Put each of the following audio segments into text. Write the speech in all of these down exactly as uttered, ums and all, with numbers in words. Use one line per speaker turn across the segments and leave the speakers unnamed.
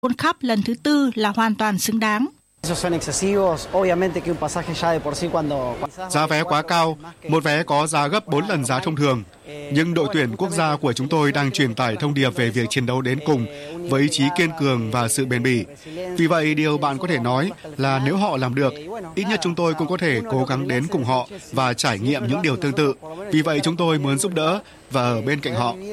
World Cup lần thứ tư là hoàn toàn xứng đáng.
Giá vé quá cao, một vé có giá gấp bốn lần giá thông thường. Nhưng đội tuyển quốc gia của chúng tôi đang truyền tải thông điệp về việc chiến đấu đến cùng với ý chí kiên cường và sự bền bỉ. Vì vậy, điều bạn có thể nói là nếu họ làm được, ít nhất chúng tôi cũng có thể cố gắng đến cùng họ và trải nghiệm những điều tương tự. Vì vậy, chúng tôi muốn giúp đỡ và ở bên cạnh họ.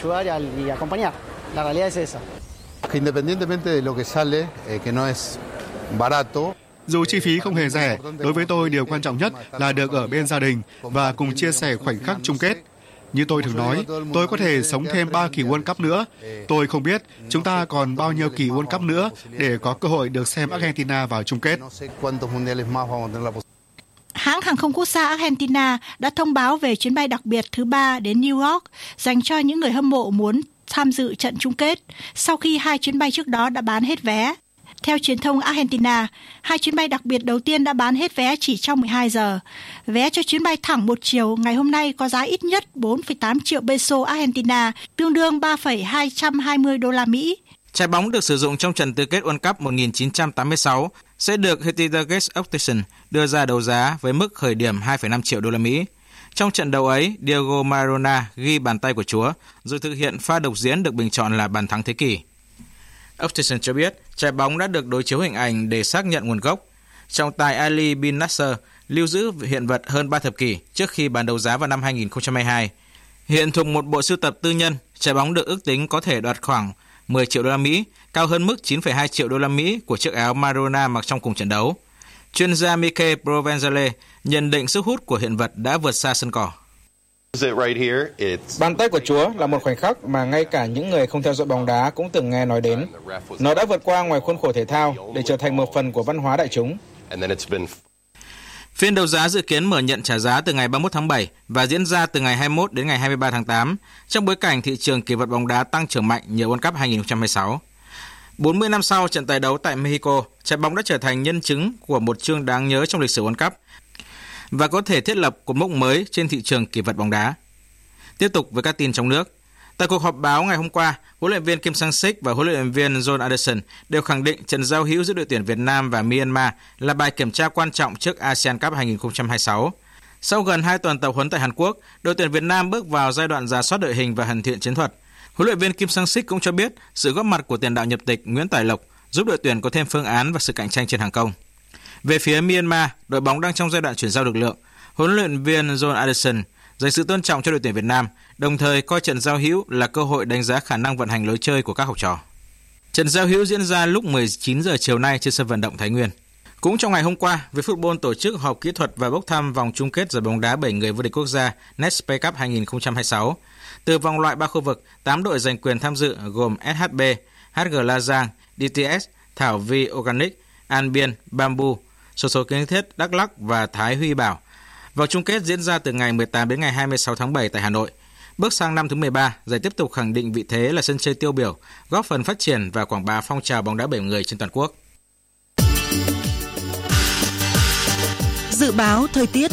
Dù chi phí không hề rẻ, đối với tôi điều quan trọng nhất là được ở bên gia đình và cùng chia sẻ khoảnh khắc chung kết. Như tôi thường nói, tôi có thể sống thêm ba kỳ World Cup nữa. Tôi không biết chúng ta còn bao nhiêu kỳ World Cup nữa để có cơ hội được xem Argentina vào chung kết.
Hãng hàng không quốc gia Argentina đã thông báo về chuyến bay đặc biệt thứ ba đến New York dành cho những người hâm mộ muốn tham dự trận chung kết, sau khi hai chuyến bay trước đó đã bán hết vé. Theo truyền thông Argentina, hai chuyến bay đặc biệt đầu tiên đã bán hết vé chỉ trong mười hai giờ. Vé cho chuyến bay thẳng một chiều ngày hôm nay có giá ít nhất bốn phẩy tám triệu peso Argentina, tương đương ba phẩy hai trăm hai mươi đô la Mỹ.
Trái bóng được sử dụng trong trận tứ kết World Cup một nghìn chín trăm tám mươi sáu sẽ được Heritage Auction đưa ra đấu giá với mức khởi điểm hai phẩy năm triệu đô la Mỹ. Trong trận đấu ấy, Diego Maradona ghi bàn tay của Chúa, rồi thực hiện pha độc diễn được bình chọn là bàn thắng thế kỷ. Auction cho biết trái bóng đã được đối chiếu hình ảnh để xác nhận nguồn gốc. Trọng tài Ali bin Nasser lưu giữ hiện vật hơn ba thập kỷ trước khi bán đấu giá vào năm hai nghìn không trăm hai mươi hai. Hiện thuộc một bộ sưu tập tư nhân, trái bóng được ước tính có thể đoạt khoảng mười triệu đô la Mỹ, cao hơn mức chín phẩy hai triệu đô la Mỹ của chiếc áo Maradona mặc trong cùng trận đấu. Chuyên gia Mikel Provenzale nhận định sức hút của hiện vật đã vượt xa sân cỏ.
Bàn tay của Chúa là một khoảnh khắc mà ngay cả những người không theo dõi bóng đá cũng từng nghe nói đến. Nó đã vượt qua ngoài khuôn khổ thể thao để trở thành một phần của văn hóa đại chúng.
Phiên đấu giá dự kiến mở nhận trả giá từ ngày ba mươi mốt tháng bảy và diễn ra từ ngày hai mươi mốt đến ngày hai mươi ba tháng tám, trong bối cảnh thị trường kỷ vật bóng đá tăng trưởng mạnh nhờ World Cup hai nghìn không trăm hai mươi sáu. bốn mươi năm sau trận tái đấu tại Mexico, trái bóng đã trở thành nhân chứng của một chương đáng nhớ trong lịch sử World Cup và có thể thiết lập cột mốc mới trên thị trường kỷ vật bóng đá. Tiếp tục với các tin trong nước. Tại cuộc họp báo ngày hôm qua, huấn luyện viên Kim Sang-sik và huấn luyện viên John Anderson đều khẳng định trận giao hữu giữa đội tuyển Việt Nam và Myanmar là bài kiểm tra quan trọng trước ASEAN Cup hai nghìn không trăm hai mươi sáu. Sau gần hai tuần tập huấn tại Hàn Quốc, đội tuyển Việt Nam bước vào giai đoạn rà soát đội hình và hoàn thiện chiến thuật. Huấn luyện viên Kim Sang-sik cũng cho biết sự góp mặt của tiền đạo nhập tịch Nguyễn Tài Lộc giúp đội tuyển có thêm phương án và sự cạnh tranh trên hàng công. Về phía Myanmar, đội bóng đang trong giai đoạn chuyển giao lực lượng. Huấn luyện viên John Anderson dành sự tôn trọng cho đội tuyển Việt Nam, đồng thời coi trận giao hữu là cơ hội đánh giá khả năng vận hành lối chơi của các học trò. Trận giao hữu diễn ra lúc mười chín giờ chiều nay trên sân vận động Thái Nguyên. Cũng trong ngày hôm qua, Vietfootball tổ chức họp kỹ thuật và bốc thăm vòng chung kết giải bóng đá bảy người vô địch quốc gia Nextpay Cup hai nghìn không trăm hai mươi sáu. Từ vòng loại ba khu vực, tám đội giành quyền tham dự gồm ét hát bê, hát giê La Giang, đê tê ét, Thảo Vi Organic, An Biên, Bamboo, Xổ số Kiến Thiết, Đắk Lắk và Thái Huy Bảo. Vòng chung kết diễn ra từ ngày mười tám đến ngày hai mươi sáu tháng bảy tại Hà Nội. Bước sang năm thứ mười ba, giải tiếp tục khẳng định vị thế là sân chơi tiêu biểu, góp phần phát triển và quảng bá phong trào bóng đá bảy người trên toàn quốc.
Dự báo thời tiết.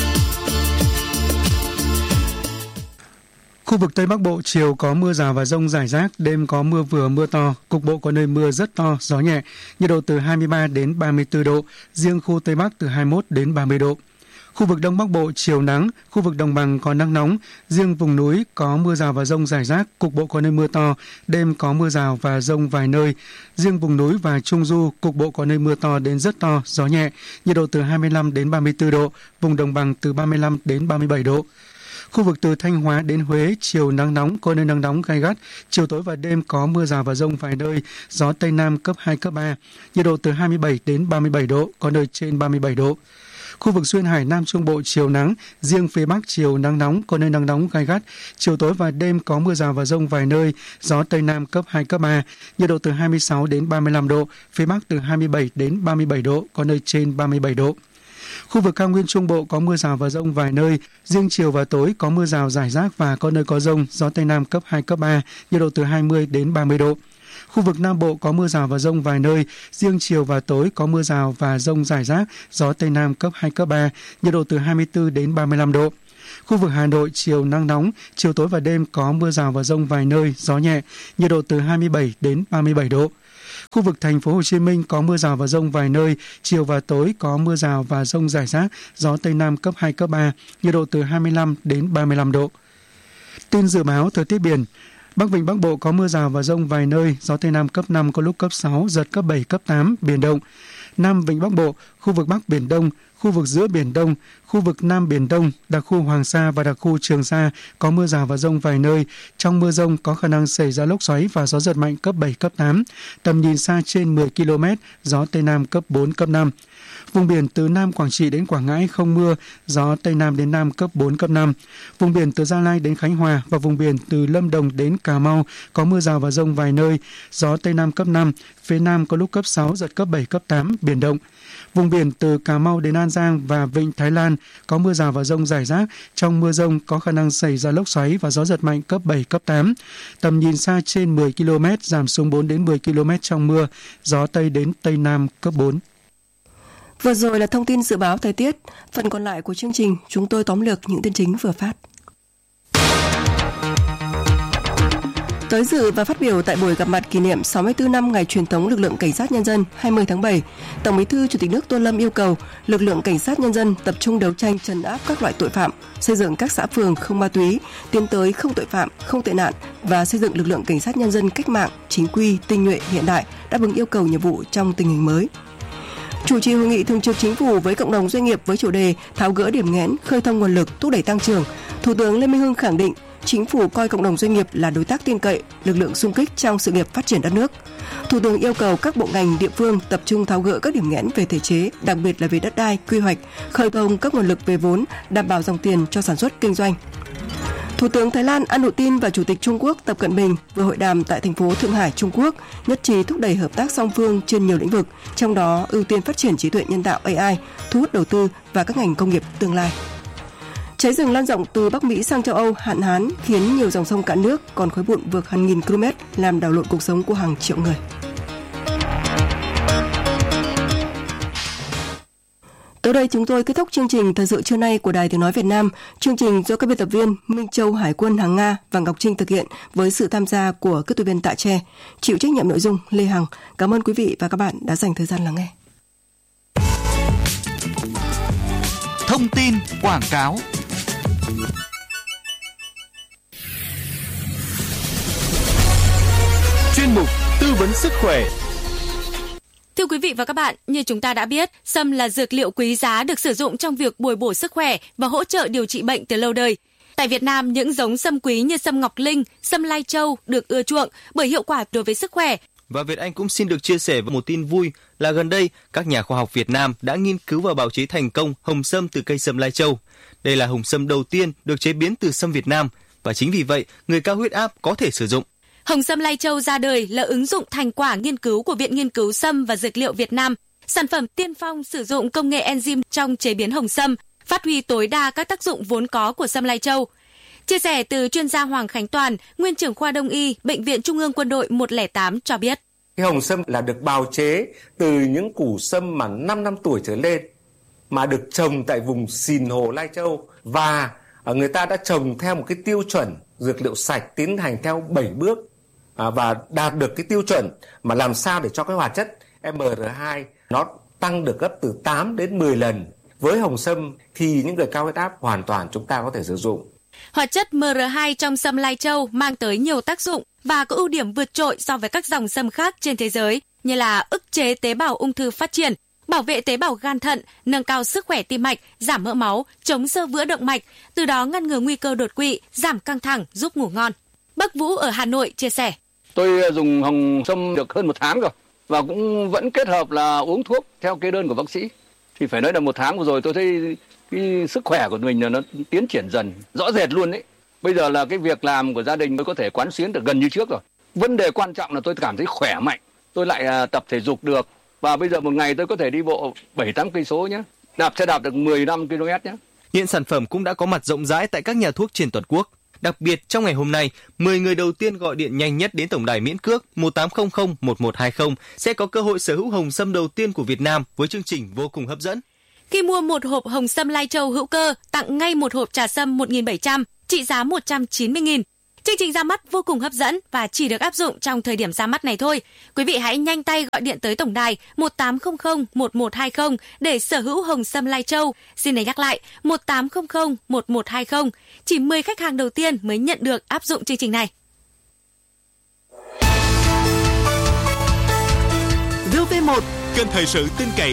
Khu vực Tây Bắc Bộ chiều có mưa rào và dông rải rác, đêm có mưa vừa mưa to, cục bộ có nơi mưa rất to, gió nhẹ, nhiệt độ từ hai mươi ba đến ba mươi tư độ, riêng khu Tây Bắc từ hai mươi mốt đến ba mươi độ. Khu vực Đông Bắc Bộ chiều nắng, khu vực đồng bằng có nắng nóng, riêng vùng núi có mưa rào và dông rải rác, cục bộ có nơi mưa to, đêm có mưa rào và dông vài nơi. Riêng vùng núi và Trung Du, cục bộ có nơi mưa to đến rất to, gió nhẹ, nhiệt độ từ hai mươi lăm đến ba mươi tư độ, vùng đồng bằng từ ba mươi lăm đến ba mươi bảy độ. Khu vực từ Thanh Hóa đến Huế, chiều nắng nóng, có nơi nắng nóng gay gắt, chiều tối và đêm có mưa rào và dông vài nơi, gió Tây Nam cấp hai, cấp ba, nhiệt độ từ hai mươi bảy đến ba mươi bảy độ, có nơi trên ba mươi bảy độ. Khu vực Duyên Hải Nam Trung Bộ chiều nắng, riêng phía Bắc chiều nắng nóng, có nơi nắng nóng gay gắt, chiều tối và đêm có mưa rào và dông vài nơi, gió Tây Nam cấp hai, cấp ba, nhiệt độ từ hai mươi sáu đến ba mươi lăm độ, phía Bắc từ hai mươi bảy đến ba mươi bảy độ, có nơi trên ba mươi bảy độ. Khu vực Cao Nguyên Trung Bộ có mưa rào và dông vài nơi, riêng chiều và tối có mưa rào rải rác và có nơi có dông, gió Tây Nam cấp hai, cấp ba, nhiệt độ từ hai mươi đến ba mươi độ. Khu vực Nam Bộ có mưa rào và dông vài nơi, riêng chiều và tối có mưa rào và dông rải rác, gió Tây Nam cấp hai, cấp ba, nhiệt độ từ hai mươi tư đến ba mươi lăm độ. Khu vực Hà Nội chiều nắng nóng, chiều tối và đêm có mưa rào và dông vài nơi, gió nhẹ, nhiệt độ từ hai mươi bảy đến ba mươi bảy độ. Khu vực thành phố Hồ Chí Minh có mưa rào và dông vài nơi, chiều và tối có mưa rào và dông rải rác, gió Tây Nam cấp hai, cấp ba, nhiệt độ từ hai mươi lăm đến ba mươi lăm độ. Tin dự báo thời tiết biển. Bắc Vịnh Bắc Bộ có mưa rào và dông vài nơi, gió Tây Nam cấp năm, có lúc cấp sáu, giật cấp bảy, cấp tám, biển động. Nam Vịnh Bắc Bộ, khu vực Bắc Biển Đông, khu vực giữa Biển Đông, khu vực Nam Biển Đông, đặc khu Hoàng Sa và đặc khu Trường Sa có mưa rào và dông vài nơi. Trong mưa dông có khả năng xảy ra lốc xoáy và gió giật mạnh cấp bảy, cấp tám. Tầm nhìn xa trên mười ki lô mét, gió Tây Nam cấp bốn, cấp năm. Vùng biển từ Nam Quảng Trị đến Quảng Ngãi không mưa, gió Tây Nam đến Nam cấp bốn, cấp năm. Vùng biển từ Gia Lai đến Khánh Hòa và vùng biển từ Lâm Đồng đến Cà Mau có mưa rào và dông vài nơi, gió Tây Nam cấp năm, phía Nam có lúc cấp sáu, giật cấp bảy, cấp tám, biển động. Vùng biển từ Cà Mau đến An Giang và Vịnh Thái Lan có mưa rào và dông rải rác. Trong mưa dông có khả năng xảy ra lốc xoáy và gió giật mạnh cấp bảy, cấp tám. Tầm nhìn xa trên mười ki lô mét, giảm xuống bốn đến mười ki lô mét trong mưa, gió Tây đến Tây Nam cấp bốn.
Vừa rồi là thông tin dự báo thời tiết. Phần còn lại của chương trình, chúng tôi tóm lược những tin chính vừa phát. Tới dự và phát biểu tại buổi gặp mặt kỷ niệm sáu mươi tư năm ngày truyền thống lực lượng Cảnh sát Nhân dân hai mươi tháng bảy, Tổng Bí thư Chủ tịch nước Tô Lâm yêu cầu lực lượng Cảnh sát Nhân dân tập trung đấu tranh trấn áp các loại tội phạm, xây dựng các xã phường không ma túy, tiến tới không tội phạm, không tệ nạn và xây dựng lực lượng Cảnh sát Nhân dân cách mạng, chính quy, tinh nhuệ, hiện đại, đáp ứng yêu cầu nhiệm vụ trong tình hình mới. Chủ trì hội nghị thường trực Chính phủ với cộng đồng doanh nghiệp với chủ đề tháo gỡ điểm nghẽn, khơi thông nguồn lực, thúc đẩy tăng trưởng, Thủ tướng Lê Minh Hưng khẳng định Chính phủ coi cộng đồng doanh nghiệp là đối tác tin cậy, lực lượng xung kích trong sự nghiệp phát triển đất nước. Thủ tướng yêu cầu các bộ ngành, địa phương tập trung tháo gỡ các điểm nghẽn về thể chế, đặc biệt là về đất đai, quy hoạch, khơi thông các nguồn lực về vốn, đảm bảo dòng tiền cho sản xuất kinh doanh. Thủ tướng Thái Lan An Nụ Tin và Chủ tịch Trung Quốc Tập Cận Bình vừa hội đàm tại thành phố Thượng Hải, Trung Quốc, nhất trí thúc đẩy hợp tác song phương trên nhiều lĩnh vực, trong đó ưu tiên phát triển trí tuệ nhân tạo A I, thu hút đầu tư và các ngành công nghiệp tương lai. Cháy rừng lan rộng từ Bắc Mỹ sang châu Âu, hạn hán khiến nhiều dòng sông cạn nước, còn khói bụi vượt hàng nghìn km làm đảo lộn cuộc sống của hàng triệu người. Tới đây chúng tôi kết thúc chương trình Thời sự trưa nay của Đài Tiếng nói Việt Nam. Chương trình do các biên tập viên Minh Châu, Hải Quân, Hằng Nga và Ngọc Trinh thực hiện với sự tham gia của kỹ thuật viên Tạ Tre, chịu trách nhiệm nội dung Lê Hằng. Cảm ơn quý vị và các bạn đã dành thời gian lắng nghe.
Thông tin quảng cáo.
Chuyên mục tư vấn sức khỏe.
Thưa quý vị và các bạn, như chúng ta đã biết, sâm là dược liệu quý giá được sử dụng trong việc bồi bổ sức khỏe và hỗ trợ điều trị bệnh từ lâu đời. Tại Việt Nam, những giống sâm quý như sâm Ngọc Linh, sâm Lai Châu được ưa chuộng bởi hiệu quả đối với sức khỏe.
Và Việt Anh cũng xin được chia sẻ một tin vui là gần đây, các nhà khoa học Việt Nam đã nghiên cứu và bào chế thành công hồng sâm từ cây sâm Lai Châu. Đây là hồng sâm đầu tiên được chế biến từ sâm Việt Nam và chính vì vậy, người cao huyết áp có thể sử dụng.
Hồng sâm Lai Châu ra đời là ứng dụng thành quả nghiên cứu của Viện Nghiên cứu Sâm và Dược liệu Việt Nam, sản phẩm tiên phong sử dụng công nghệ enzyme trong chế biến hồng sâm, phát huy tối đa các tác dụng vốn có của sâm Lai Châu. Chia sẻ từ chuyên gia Hoàng Khánh Toàn, nguyên trưởng khoa Đông y, Bệnh viện Trung ương Quân đội một không tám cho biết.
Cái hồng sâm là được bào chế từ những củ sâm mà năm năm tuổi trở lên, mà được trồng tại vùng Sìn Hồ Lai Châu, và người ta đã trồng theo một cái tiêu chuẩn dược liệu sạch, tiến hành theo bảy bước và đạt được cái tiêu chuẩn mà làm sao để cho cái hoạt chất em rờ hai nó tăng được gấp từ tám đến mười lần. Với hồng sâm thì những người cao huyết áp hoàn toàn chúng ta có thể sử dụng.
Hoạt chất em rờ hai trong sâm Lai Châu mang tới nhiều tác dụng và có ưu điểm vượt trội so với các dòng sâm khác trên thế giới, như là ức chế tế bào ung thư phát triển, bảo vệ tế bào gan thận, nâng cao sức khỏe tim mạch, giảm mỡ máu, chống xơ vữa động mạch, từ đó ngăn ngừa nguy cơ đột quỵ, giảm căng thẳng, giúp ngủ ngon. Bác Vũ ở Hà Nội chia sẻ.
Tôi dùng hồng sâm được hơn một tháng rồi và cũng vẫn kết hợp là uống thuốc theo kê đơn của bác sĩ. Thì phải nói là một tháng vừa rồi tôi thấy cái sức khỏe của mình là nó tiến triển dần, rõ rệt luôn đấy. Bây giờ là cái việc làm của gia đình mới có thể quán xuyến được gần như trước rồi. Vấn đề quan trọng là tôi cảm thấy khỏe mạnh, tôi lại tập thể dục được và bây giờ một ngày tôi có thể đi bộ bảy tám cây số nhé, đạp xe đạp được mười lăm ki lô mét nhé.
Hiện sản phẩm cũng đã có mặt rộng rãi tại các nhà thuốc trên toàn quốc. Đặc biệt trong ngày hôm nay, mười người đầu tiên gọi điện nhanh nhất đến tổng đài miễn cước một tám không không một một hai không sẽ có cơ hội sở hữu hồng sâm đầu tiên của Việt Nam với chương trình vô cùng hấp dẫn.
Khi mua một hộp hồng sâm Lai Châu hữu cơ, tặng ngay một hộp trà sâm một nghìn bảy trăm trị giá một trăm chín mươi nghìn. Chương trình ra mắt vô cùng hấp dẫn và chỉ được áp dụng trong thời điểm ra mắt này thôi. Quý vị hãy nhanh tay gọi điện tới tổng đài một tám không không một một hai không để sở hữu hồng sâm Lai Châu. Xin để nhắc lại một tám không không một một hai không. Chỉ mười khách hàng đầu tiên mới nhận được áp dụng chương trình này.
vê o vê một, kênh thời sự tin cậy